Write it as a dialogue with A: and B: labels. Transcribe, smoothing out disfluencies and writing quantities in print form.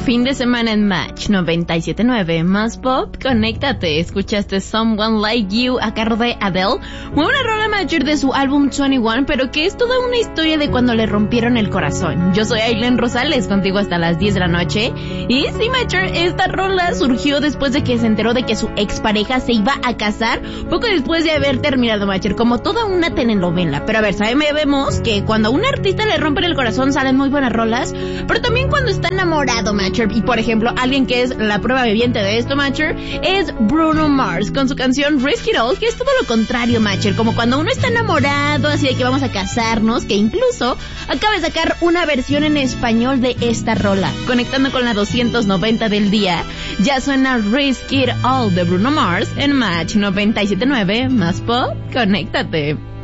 A: Fin de semana en Match 97.9, más pop, conéctate. Escuchaste Someone Like You a cargo de Adele. Muy buena rola, Matcher, de su álbum 21, pero que es toda una historia de cuando le rompieron el corazón. Yo soy Aileen Rosales, contigo hasta las 10 de la noche. Y sí, Matcher, esta rola surgió después de que se enteró de que su expareja se iba a casar poco después de haber terminado, Matcher, como toda una telenovela. Pero a ver, sabemos que cuando a un artista le rompen el corazón salen muy buenas rolas, pero también cuando está enamorado, Matcher. Y por ejemplo, alguien que es la prueba viviente de esto, Matcher, es Bruno Mars con su canción Risk It All, que es todo lo contrario, Matcher, como cuando uno está enamorado, así de que vamos a casarnos, que incluso acaba de sacar una versión en español de esta rola. Conectando con la 290 del día, ya suena Risk It All de Bruno Mars en Match 97.9, más pop, conéctate.